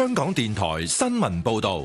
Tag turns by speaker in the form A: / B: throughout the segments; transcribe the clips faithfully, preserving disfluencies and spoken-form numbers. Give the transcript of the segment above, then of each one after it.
A: 香港電台新聞報道。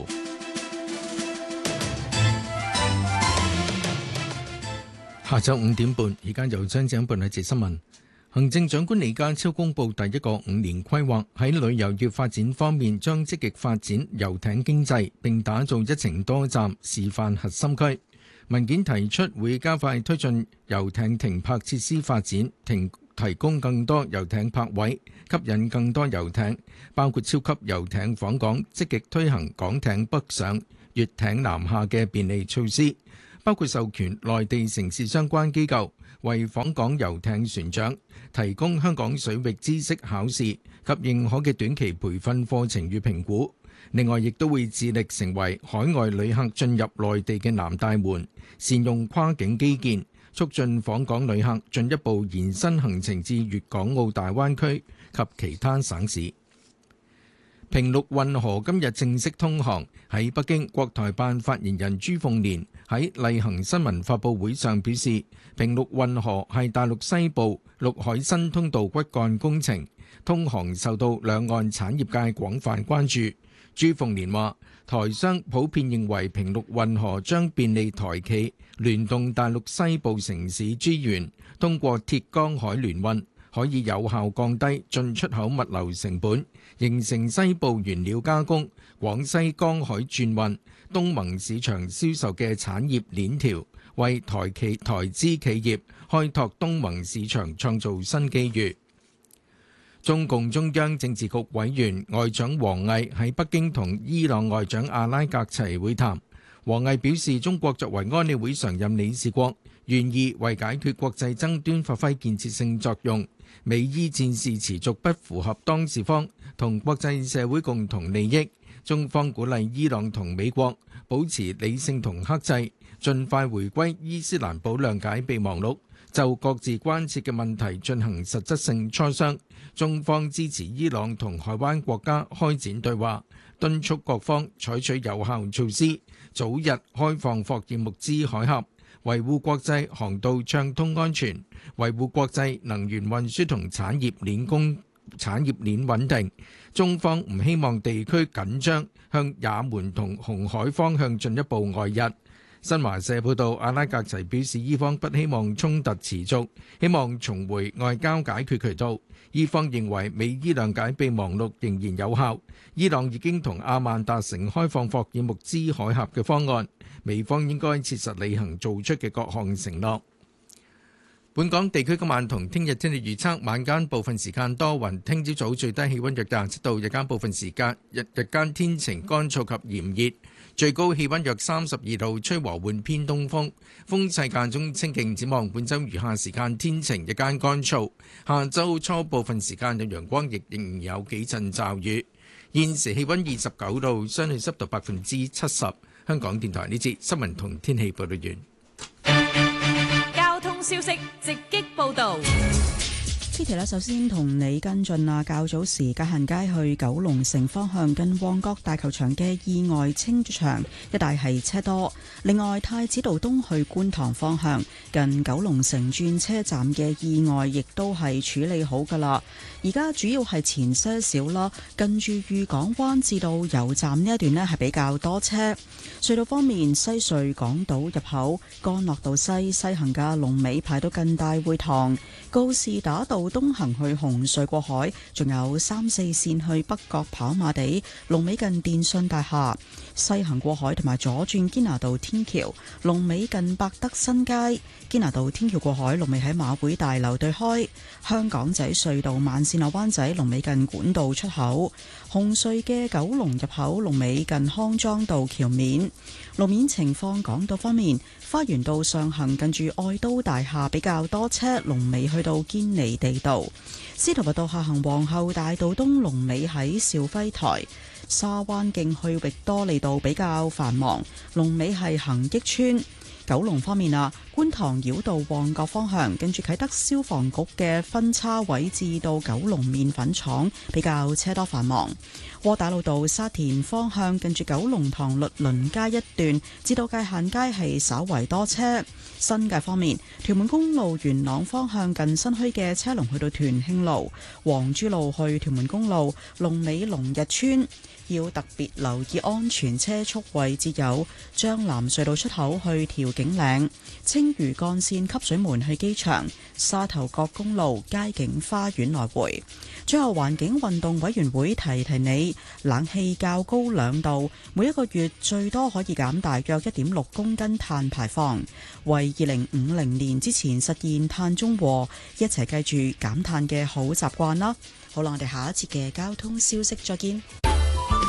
B: 下晝五點半，而家由張景報一節新聞。行政長官李家超公布第一個五年規劃，喺旅遊業發展方面，將積極發展遊艇經濟，並打造一程多站示範核心區。文件提出會加快推進遊艇停泊設施發展，停提供更多遊艇泊位，吸引更多遊艇，包括超級遊艇訪港，積極推行港艇北上、粵艇南下嘅便利措施，包括授權內地城市相關機構為訪港遊艇船長提供香港水域知識考試及認可嘅短期培訓課程與評估。另外，亦都會致力成為海外旅客進入內地嘅南大門，善用跨境基建，促進訪港旅客進一步延伸行程至粵港澳大灣區及其他省市。平陸運河今日正式通航。喺北京，國台辦發言人朱鳳蓮喺例行新聞發佈會上表示，平陸運河係大陸西部陸海新通道骨幹工程，通航受到兩岸產業界廣泛關注。朱鳳蓮話，台商普遍認為平陸運河將便利台企聯動大陸西部城市資源，通過鐵江海聯運，可以有效降低進出口物流成本，形成西部原料加工、廣西江海轉運、東盟市場銷售嘅產業鏈條，為台企台資企業開拓東盟市場創造新機遇。中共中央政治局委員外長王毅喺北京同伊朗外長阿拉格齊會談。王毅表示，中國作為安理會常任理事國，願意為解決國際爭端發揮建設性作用。美伊戰事持續不符合當事方同國際社會共同利益，中方鼓勵伊朗同美國保持理性同克制，盡快回歸伊斯蘭堡諒解備忘錄，就各自關切嘅問題進行實質性磋商。中方支持伊朗同海灣國家開展對話，敦促各方採取有效措施，早日開放霍爾木茲海峽，維護國際航道暢通安全，維護國際能源運輸同產業鏈供產業鏈穩定。中方唔希望地區緊張向也門同紅海方向進一步外溢。新華社報道，阿拉格齊表示，伊方不希望衝突持續，希望重回外交解決渠道。伊方認為美伊諒解備忘錄仍然有效，伊朗已經同阿曼達成開放霍爾木茲海峽嘅方案，美方應該切實履行做出嘅各項承諾。本港地區今晚同聽日天氣預測，晚間部分時間多雲，聽朝早最低氣溫約廿七度，日間部分時間日日間天晴乾燥及炎熱，最高氣溫約三十二度，吹和緩偏東風，風勢間中清勁。展望本週餘下時間天晴，日間乾燥，下週初部分時間有陽光，亦仍然有幾陣驟雨。現時氣溫二十九度，相對濕度百分之七十。香港電台呢節新聞同天氣報道完。
C: 交通消息直擊報道。
D: Kitty 咧，首先同你跟進啊，較早時界限街去九龍城方向近旺角大球場嘅意外清場，一帶係車多。另外，太子道東去觀塘方向近九龍城轉車站嘅意外，亦都係處理好噶啦。而家主要係前些少啦，近住裕港灣至到油站呢一段呢係比較多車。隧道方面，西隧港島入口干諾道西西行嘅龍尾排到近大會堂，告士打道東行去紅隧過海，仲有三四線去北角跑馬地龍尾近電訊大廈，西行過海同埋左轉堅拿道天橋龍尾近百德新街，堅拿道天橋過海龍尾喺馬會大樓對開，香港仔隧道慢線落灣仔龍尾近管道出口，紅隧嘅九龍入口龍尾近康莊道橋面。路面情況，港島方面，花園道上行近住愛都大廈比較多車，龍尾去到堅尼地道；司徒拔道下行皇后大道東龍尾喺兆輝台；沙灣徑去域多利道比較繁忙，龍尾係恒益村。 九龍方面啊，觀塘繞道旺角方向，跟住啟德消防局嘅分叉位至到九龍麵粉廠比較車多繁忙。窩打老道沙田方向，跟住九龍塘律倫街一段至到界限街係稍為多車。新界方面，屯門公路元朗方向近新墟嘅車龍去到屯興路，黃珠路去屯門公路龍尾龍日村。要特別留意安全車速位置有將藍隧道出口去調景嶺、青嶼幹線汲水門去機場、沙頭角公路佳景花園來回。最後，環境運動委員會提提你，冷氣較高兩度，每一個月最多可以減大約一點六公斤碳排放，為二零五零年之前實現碳中和，一齊記住減碳嘅好習慣啦。好啦，我哋下一節嘅交通消息再見。